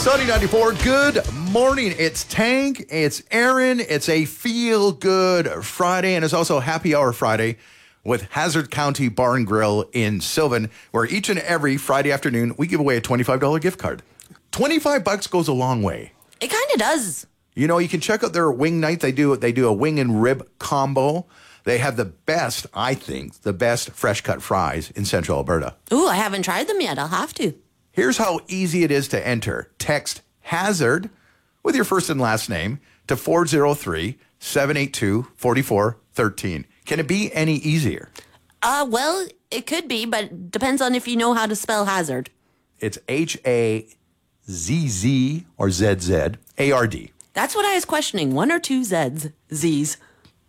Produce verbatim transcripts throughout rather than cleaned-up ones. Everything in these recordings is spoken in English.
Sunny ninety-four, good morning. It's Tank, it's Aaron, it's a feel-good Friday, and it's also Happy Hour Friday with Hazard County Bar and Grill in Sylvan, where each and every Friday afternoon we give away a twenty-five dollars gift card. twenty-five bucks goes a long way. It kind of does. You know, you can check out their wing night. They do they do a wing and rib combo. They have the best, I think, the best fresh cut fries in Central Alberta. Ooh, I haven't tried them yet. I'll have to. Here's how easy it is to enter. Text HAZARD with your first and last name to four oh three, seven eight two, four four one three. Can it be any easier? Uh, well, it could be, but depends on if you know how to spell hazard. It's H A Z Z or Z Z A R D. That's what I was questioning. One or two Zs. Zs.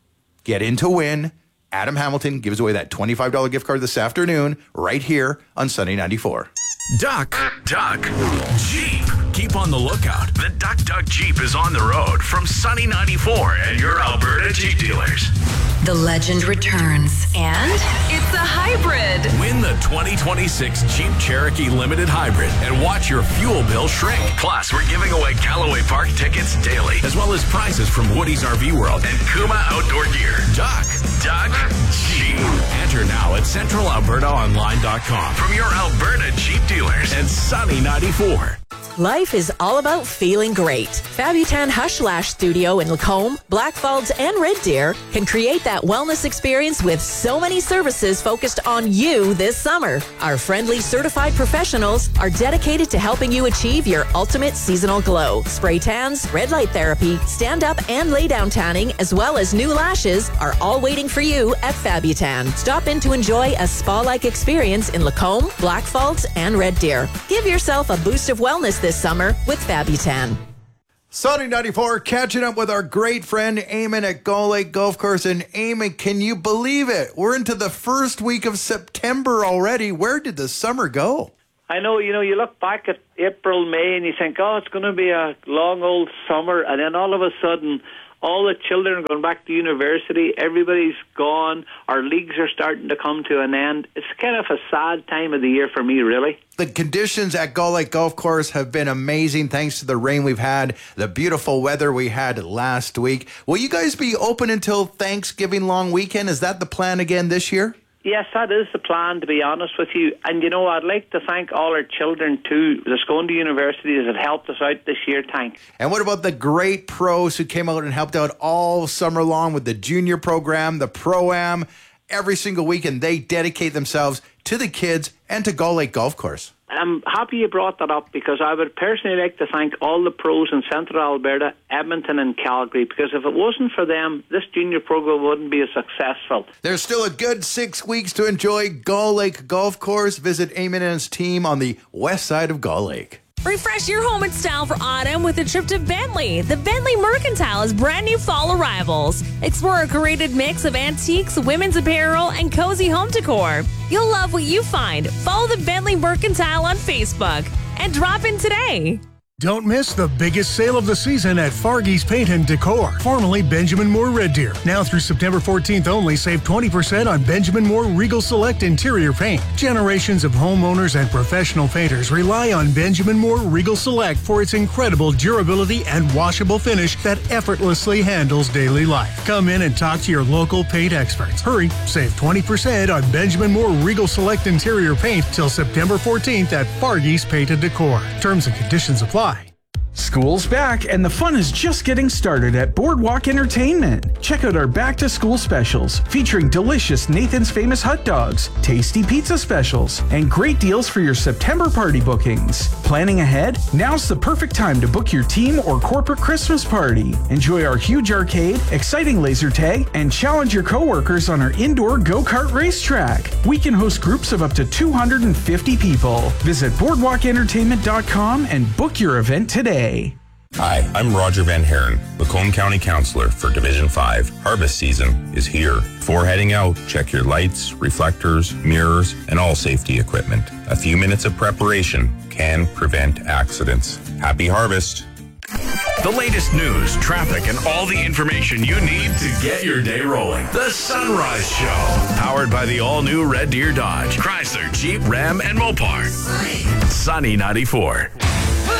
Get in to win. Adam Hamilton gives away that twenty-five dollars gift card this afternoon right here on Sunny ninety-four. Duck, Duck, Jeep. Keep on the lookout. The Duck Duck Jeep is on the road from Sunny ninety-four at your Alberta Jeep dealers. The legend returns, and it's a hybrid. Win the twenty twenty-six Jeep Cherokee Limited Hybrid and watch your fuel bill shrink. Plus, we're giving away Callaway Park tickets daily, as well as prizes from Woody's R V World and Kuma Outdoor Gear. Duck, Duck, Jeep. Enter now at central alberta online dot com from your Alberta Jeep dealers and Sunny ninety-four. Life is all about feeling great. Fabutan Hush Lash Studio in Lacombe, Blackfalds, and Red Deer can create that wellness experience with so many services focused on you this summer. Our friendly certified professionals are dedicated to helping you achieve your ultimate seasonal glow. Spray tans, red light therapy, stand-up and lay-down tanning, as well as new lashes are all waiting for you at Fabutan. Stop in to enjoy a spa-like experience in Lacombe, Blackfalds, and Red Deer. Give yourself a boost of wellness this summer with Fabutan. Sunny ninety-four, catching up with our great friend Eamon at Gull Lake Golf Course. And Eamon, can you believe it? We're into the first week of September already. Where did the summer go? I know, you know, you look back at April, May, and you think, oh, it's going to be a long old summer. And then all of a sudden, all the children are going back to university. Everybody's gone. Our leagues are starting to come to an end. It's kind of a sad time of the year for me, really. The conditions at Gull Lake Golf Course have been amazing thanks to the rain we've had, the beautiful weather we had last week. Will you guys be open until Thanksgiving long weekend? Is that the plan again this year? Yes, that is the plan, to be honest with you. And, you know, I'd like to thank all our children, too, that's going to university that have helped us out this year, Tank. And what about the great pros who came out and helped out all summer long with the junior program, the Pro-Am, every single weekend? They dedicate themselves to the kids and to Gull Lake Golf Course. I'm happy you brought that up because I would personally like to thank all the pros in Central Alberta, Edmonton and Calgary, because if it wasn't for them, this junior program wouldn't be as successful. There's still a good six weeks to enjoy Gull Lake Golf Course. Visit Eamon and his team on the west side of Gull Lake. Refresh your home in style for autumn with a trip to Bentley. The Bentley Mercantile has brand new fall arrivals. Explore a curated mix of antiques, women's apparel, and cozy home decor. You'll love what you find. Follow the Bentley Mercantile on Facebook and drop in today. Don't miss the biggest sale of the season at Fargy's Paint and Decor, formerly Benjamin Moore Red Deer. Now through September fourteenth only, save twenty percent on Benjamin Moore Regal Select interior paint. Generations of homeowners and professional painters rely on Benjamin Moore Regal Select for its incredible durability and washable finish that effortlessly handles daily life. Come in and talk to your local paint experts. Hurry, save twenty percent on Benjamin Moore Regal Select interior paint till September fourteenth at Fargy's Paint and Decor. Terms and conditions apply. School's back, and the fun is just getting started at Boardwalk Entertainment. Check out our back-to-school specials, featuring delicious Nathan's Famous hot dogs, tasty pizza specials, and great deals for your September party bookings. Planning ahead? Now's the perfect time to book your team or corporate Christmas party. Enjoy our huge arcade, exciting laser tag, and challenge your coworkers on our indoor go-kart racetrack. We can host groups of up to two hundred fifty people. Visit boardwalk entertainment dot com and book your event today. Hi, I'm Roger Van Haren, Macomb County Councillor for Division five. Harvest season is here. Before heading out, check your lights, reflectors, mirrors, and all safety equipment. A few minutes of preparation can prevent accidents. Happy harvest! The latest news, traffic, and all the information you need to get your day rolling. The Sunrise Show, powered by the all-new Red Deer Dodge, Chrysler, Jeep, Ram, and Mopar. Sunny ninety-four.